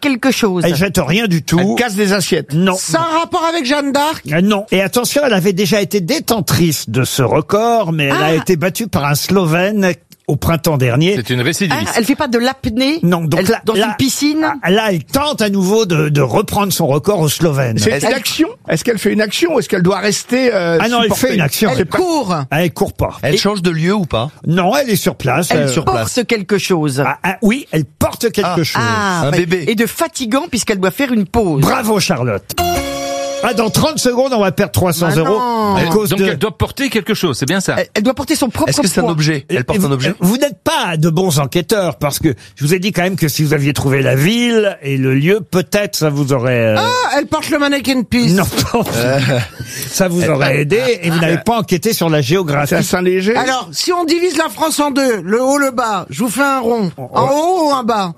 quelque chose. Elle jette rien du tout. Elle casse des assiettes. Non. Ça a un rapport avec Jeanne d'Arc? Non. Et attention, elle avait déjà été détentrice de ce record, mais elle a été battue par un Slovène au printemps dernier. C'est une récidiviste. Elle fait pas de l'apnée? Non, donc Elle- dans une piscine? Là, elle tente à nouveau de reprendre son record au Slovène. C'est une action? Est-ce qu'elle fait une action ou est-ce qu'elle doit rester Ah non, elle fait une action. Elle court. Elle court pas. Elle change de lieu ou pas? Non, elle est sur place. Elle porte quelque chose. Oui, elle porte quelque chose. Un bébé. Et de fatigant puisqu'elle doit faire une pause. Bravo, Charlotte. Dans 30 secondes, on va perdre 300 euros. À cause Donc de... elle doit porter quelque chose, c'est bien ça. Elle doit porter son propre Est-ce que c'est un poids. objet? Elle porte un objet? Vous n'êtes pas de bons enquêteurs, parce que je vous ai dit quand même que si vous aviez trouvé la ville et le lieu, peut-être ça vous aurait... Ah, elle porte le mannequin piece. Non, ça vous aurait aidé, et vous n'avez pas enquêté sur la géographie. C'est à Saint-Léger? Alors, si on divise la France en deux, le haut, le bas, je vous fais un rond. En haut ou en bas?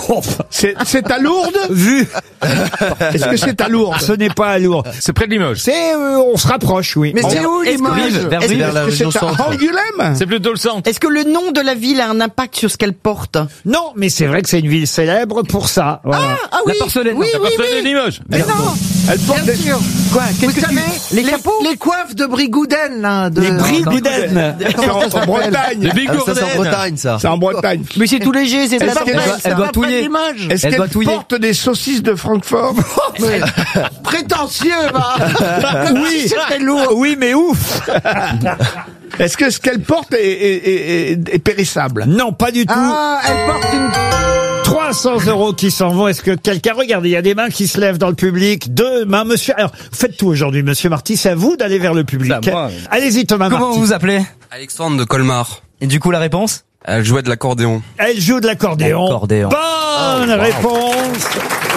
C'est à Lourdes? Vu, Est-ce que c'est à Lourdes? ce n'est pas à Lourdes. C'est près de Limoges. On se rapproche, oui. Mais c'est où, Limoges? Vers Brive, la région C'est à centre. Angoulême? C'est plutôt le centre. Est-ce que le nom de la ville a un impact sur ce qu'elle porte? Non, mais c'est vrai que c'est une ville célèbre pour ça. Voilà. Ah oui. La porcelaine. Oui, La oui, porcelaine oui. de Limoges. Mais non. Elle porte Bien des... sûr. Quoi? Vous savez, Les chapeaux? les coiffes de Brigouden, là. De... Les Brigouden. C'est en Bretagne. Les Ah, ça, Bigourdaines. c'est en Bretagne, ça. C'est en Bretagne. Mais c'est tout léger, c'est de la Est-ce qu'elle papesse. Elle doit touiller. Limoges. Est-ce Elle doit qu'elle touiller. porte des saucisses de Francfort? Prétentieux, va. Oui, C'était lourd. oui, mais ouf. Est-ce que ce qu'elle porte est périssable? Non, pas du tout. Ah, elle porte une... 300 euros qui s'en vont. Est-ce que quelqu'un, regardez, il y a des mains qui se lèvent dans le public. Deux mains, monsieur. Alors, faites tout aujourd'hui, monsieur Marty. C'est à vous d'aller vers le public. C'est à moi. Allez-y, Thomas Comment Marty. vous vous appelez? Alexandre de Colmar. Et du coup, la réponse? Elle jouait de l'accordéon. Elle joue de l'accordéon. L'accordéon. Bonne réponse.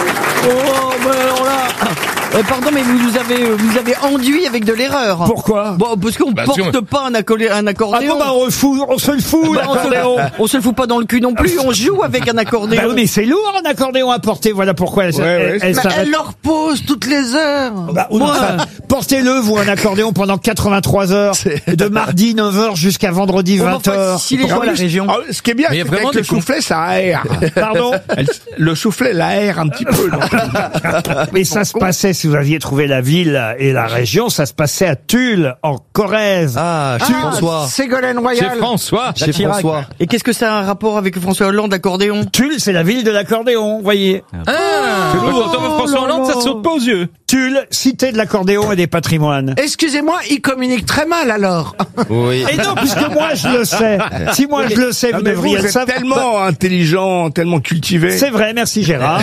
Oh, ben alors là. Pardon, mais vous nous avez enduit avec de l'erreur. Pourquoi? Bon, parce qu'on porte pas un accordéon. Ah bon, bah, on se le fout, l'accordéon. On se le fout pas dans le cul non plus, on joue avec un accordéon. Bah oui, mais c'est lourd un accordéon à porter, voilà pourquoi elle Mais s'arrête. elle leur pose toutes les heures. Bah, enfin, portez-le, vous, un accordéon pendant 83 heures, de mardi 9h jusqu'à vendredi 20h. Si les gens En la plus, région. Ce qui est bien, Mais il y a c'est vraiment qu'avec le des cons. soufflet, ça aère. Pardon? Le soufflet l'aère un petit peu. donc. Mais ça se passait, si vous aviez trouvé la ville et la région, ça se passait à Tulle, en Corrèze. Ah, chez François. Ségolène Chez Royal. François. Chez François. Et qu'est-ce que ça a un rapport avec François Hollande, l'accordéon? Tulle, c'est la ville de l'accordéon, vous voyez. Ah, quand on veut François Hollande, ça te saute pas aux yeux. Tulle, cité de l'accordéon et des patrimoines. Excusez-moi, il communique très mal alors. Oui. Et non, puisque moi je le sais. Si moi je le sais, Ah, vous mais devriez vous le êtes savoir. tellement intelligent, tellement cultivé. C'est vrai, merci Gérard.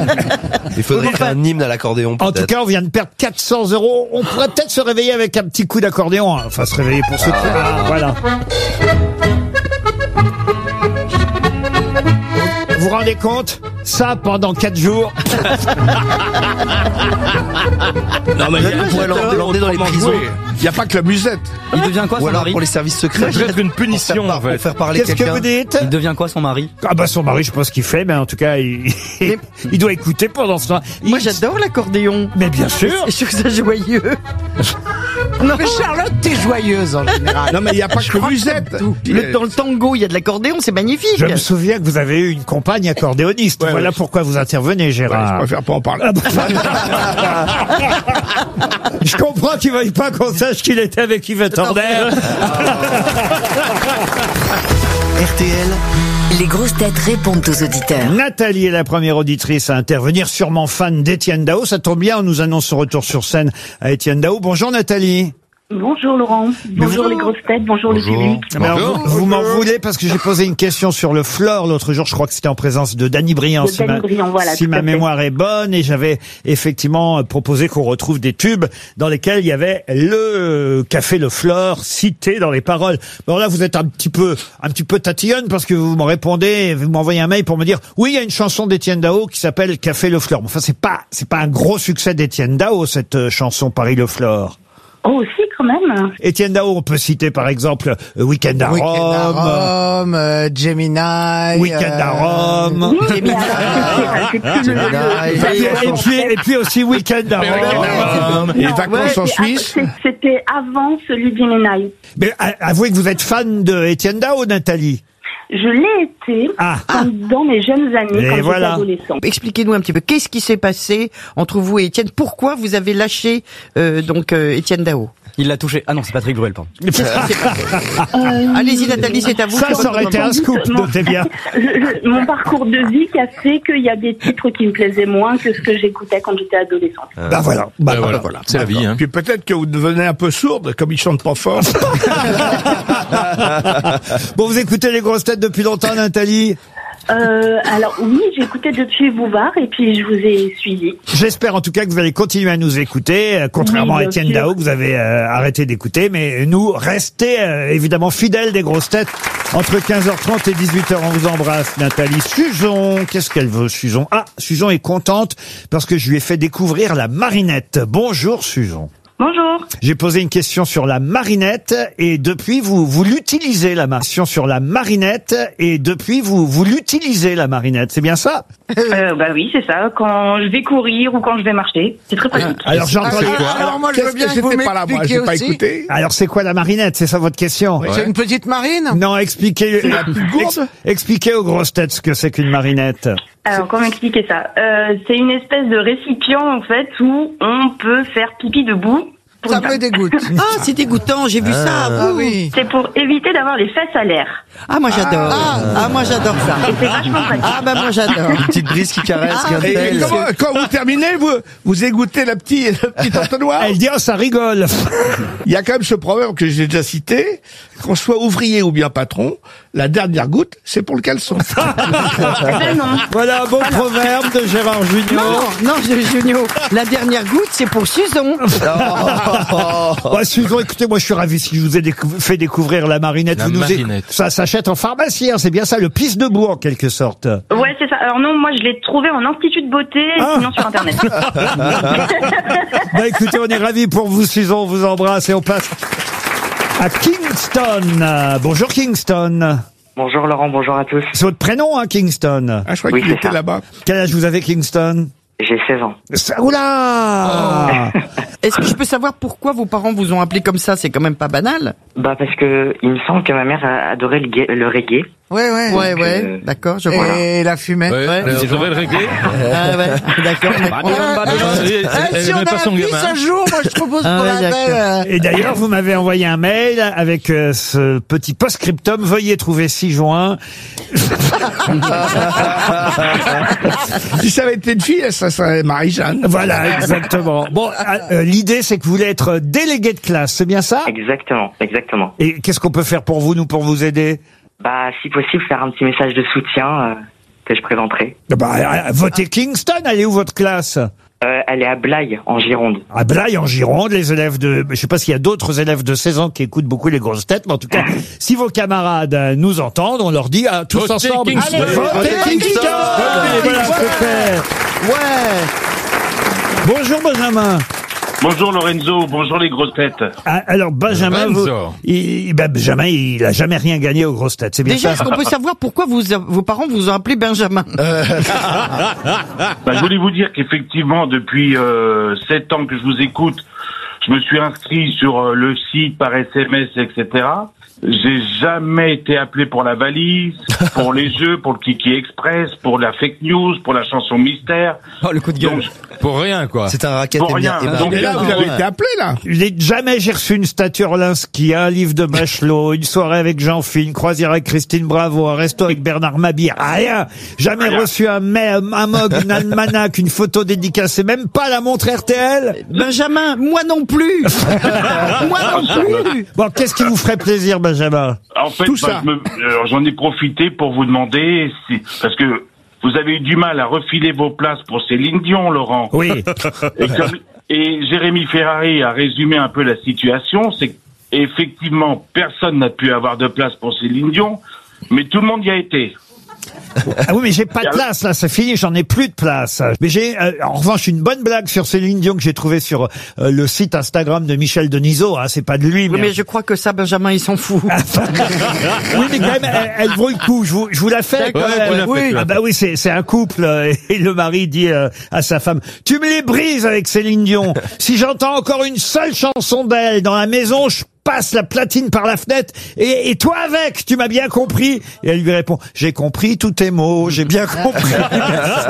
Il faudrait faire un hymne à l'accordéon, En tout peut-être. cas, on vient de perdre 400 euros. On pourrait peut-être se réveiller avec un petit coup d'accordéon. Enfin, se réveiller pour ceux qui... Ah, voilà. Vous vous rendez compte? Ça, pendant 4 jours. Non, mais On pourrait l'emmener dans les prisons. il n'y a pas que la musette. Il devient quoi, Ou son alors mari? pour les services secrets. Peut-être une punition, en fait. Pour faire parler Qu'est-ce que quelqu'un. vous dites? Il devient quoi, son mari? Ah bah son mari, je sais pas ce qu'il fait, mais en tout cas, il doit écouter pendant ce temps. Moi, j'adore l'accordéon. Mais bien sûr. Je trouve ça joyeux. Mais Charlotte, t'es joyeuse en général. Non, mais il n'y a pas que musette. Dans le tango, il y a de l'accordéon, c'est magnifique. Je me souviens que vous avez eu une compagne accordéoniste. Ouais, Voilà ouais. pourquoi vous intervenez, Ouais, je Gérard. préfère pas en parler. Je comprends qu'il veuille pas qu'on sache qu'il était avec Yvette Horner. RTL, Les grosses têtes répondent aux auditeurs. Nathalie est la première auditrice à intervenir, sûrement fan d'Étienne Dao. Ça tombe bien, on nous annonce son retour sur scène à Étienne Dao. Bonjour Nathalie. Bonjour Laurent, bonjour les grosses têtes, bonjour le public. Alors, vous m'en voulez parce que j'ai posé une question sur le Flore l'autre jour. Je crois que c'était en présence de Danny Briand, De Danny Briand, voilà, si tout ma à fait. mémoire est bonne. Et j'avais effectivement proposé qu'on retrouve des tubes dans lesquels il y avait le café Le Flore cité dans les paroles. Bon là, vous êtes un petit peu tatillonne parce que vous me répondez, vous m'envoyez un mail pour me dire oui, il y a une chanson d'Étienne Dao qui s'appelle Café Le Flore. Enfin, c'est pas un gros succès d'Étienne Dao cette chanson Paris Le Flore. Oh, si, quand même. Étienne Dao, on peut citer par exemple Week-end à Rome, Gemini, Week-end à Rome, Oui, mais alors, c'est plus et puis aussi Week-end à Rome, et vacances en Suisse. C'était avant celui de Gemini. Mais avouez que vous êtes fan de Étienne Dao, Nathalie. Je l'ai été dans mes jeunes années, Et quand voilà. j'étais adolescent. Expliquez-nous un petit peu, qu'est-ce qui s'est passé entre vous et Étienne? Pourquoi vous avez lâché Étienne Dao? Il l'a touché. Ah non, c'est Patrick Bruel, pardon. Allez-y Nathalie, c'est à vous. Ça aurait été un scoop, notez bien. Mon parcours de vie qui a fait qu'il y a des titres qui me plaisaient moins que ce que j'écoutais quand j'étais adolescente. Bah voilà. Voilà. C'est la vie, hein. Puis peut-être que vous devenez un peu sourde, comme ils chantent pas fort. Bon, vous écoutez les grosses têtes depuis longtemps, Nathalie? Alors oui, j'ai écouté depuis Bouvard et puis je vous ai suivi. J'espère en tout cas que vous allez continuer à nous écouter, contrairement Oui, à bien Étienne sûr. Dao, que vous avez arrêté d'écouter. Mais nous, restez évidemment fidèles des grosses têtes. Entre 15h30 et 18h, on vous embrasse, Nathalie. Suzon, qu'est-ce qu'elle veut, Suzon? Ah, Suzon est contente parce que je lui ai fait découvrir la marinette. Bonjour, Suzon. Bonjour. J'ai posé une question sur la marinette et depuis vous l'utilisez la question sur la marinette et depuis vous l'utilisez la marinette, c'est bien ça? Bah oui, c'est ça. Quand je vais courir ou quand je vais marcher, c'est très pratique. Alors j'ai entendu. Alors moi je veux bien que vous J'étais pas là, moi, m'expliquiez j'ai pas aussi. écouté. Alors c'est quoi la marinette? C'est ça votre question? C'est une petite marine? Non, expliquez. la petite gourde? Expliquez aux grosses têtes ce que c'est qu'une marinette. Alors, comment expliquer ça? C'est une espèce de récipient, en fait, où on peut faire pipi debout. pour Ça une femme. me dégoûte. Ah, c'est dégoûtant, j'ai vu ça. Ah oui. C'est pour éviter d'avoir les fesses à l'air. Ah, moi j'adore. Ah, moi j'adore ça. Et c'est vachement pratique. Ah, bah moi j'adore. Une petite brise qui caresse, qu'un Et tel. quand vous terminez, vous égouttez le petit entonnoir. Elle dit, oh, ça rigole. Il y a quand même ce proverbe que j'ai déjà cité, qu'on soit ouvrier ou bien patron, la dernière goutte, c'est pour le caleçon. Ben non. Voilà un bon proverbe de Gérard Junior. Non, Junio. La dernière goutte, c'est pour Suzon. Bah, Suzon, écoutez, moi je suis ravi si je vous ai fait découvrir la marinette. La Vous nous marinette. Ça s'achète en pharmacie, hein, c'est bien ça, le pisse debout en quelque sorte. Ouais, c'est ça. Alors non, moi, je l'ai trouvé en institut de beauté, et sinon sur Internet. Bah écoutez, on est ravis pour vous, Suzon, on vous embrasse et on passe à Kingston. Bonjour Kingston. Bonjour Laurent, bonjour à tous. C'est votre prénom, hein, Kingston? Ah, je crois qu'il était là-bas. Quel âge vous avez, Kingston? J'ai 16 ans. Oula! Est-ce que je peux savoir pourquoi vos parents vous ont appelé comme ça? C'est quand même pas banal. Bah parce que il me semble que ma mère adorait le reggae. Ouais. D'accord, je vois. Et la fumette. Vous aurez le reggae? Ah ouais, d'accord. Si on a un fils un jour, moi je propose qu'on l'appelle. Et d'ailleurs, vous m'avez envoyé un mail avec ce petit post-scriptum. Veuillez trouver 6 juin. Si ça avait été une fille, ça serait Marie-Jeanne. Voilà, exactement. Bon, l'idée, c'est que vous voulez être délégué de classe, c'est bien ça? Exactement. Et qu'est-ce qu'on peut faire pour vous, nous, pour vous aider? Bah si possible faire un petit message de soutien que je présenterai. Bah, votez Kingston, elle est où votre classe? Elle est à Blaye, en Gironde. À Blaye, en Gironde, les élèves je sais pas s'il y a d'autres élèves de 16 ans qui écoutent beaucoup les grosses têtes, mais en tout cas, si vos camarades nous entendent, on leur dit tous Votez ensemble, Kingston. votez Kingston. Voilà, c'est fait. Ouais. Bonjour Benjamin. Bonjour Lorenzo, bonjour les grosses têtes. Ah, alors Benjamin, Benjamin, il a jamais rien gagné aux grosses têtes, c'est bien Déjà, ça. est-ce qu'on peut savoir pourquoi vos parents vous ont appelé Benjamin? Je voulais vous dire qu'effectivement, depuis 7 ans que je vous écoute, je me suis inscrit sur le site par SMS, etc. J'ai jamais été appelé pour la valise, pour les jeux, pour le Kiki Express, pour la fake news, pour la chanson mystère. Oh, le coup de gueule. Pour rien, quoi. C'est un racket. Pour rien. Donc Et là, vous avez été appelé, là. Jamais j'ai reçu une statue Orlinski, un livre de Bachelot, une soirée avec Jean-Phil, une croisière avec Christine Bravo, un resto avec Bernard Mabie, rien. Jamais reçu un mug, une almanach, une photo dédicacée, même pas la montre RTL. Benjamin, moi non plus. Moi non plus. Bon, qu'est-ce qui vous ferait plaisir, Benjamin? En fait, Tout ça. j'en ai profité pour vous demander parce que vous avez eu du mal à refiler vos places pour Céline Dion, Laurent. Oui. Et Jérémy Ferrari a résumé un peu la situation, c'est qu'effectivement, personne n'a pu avoir de place pour Céline Dion, mais tout le monde y a été. Ah oui, mais j'ai pas de place, là, c'est fini, j'en ai plus de place. Mais j'ai, en revanche, une bonne blague sur Céline Dion que j'ai trouvée sur le site Instagram de Michel Denisot, hein, c'est pas de lui. Oui, mais je crois que ça, Benjamin, il s'en fout. Oui, mais quand même, elle vaut le coup, je vous la fais. Ouais, vous la faites, Oui. là. Ah bah oui, c'est un couple, et le mari dit à sa femme, tu me les brises avec Céline Dion. Si j'entends encore une seule chanson d'elle dans la maison, je passe la platine par la fenêtre et toi avec, tu m'as bien compris. Et elle lui répond, j'ai compris tous tes mots, j'ai bien compris.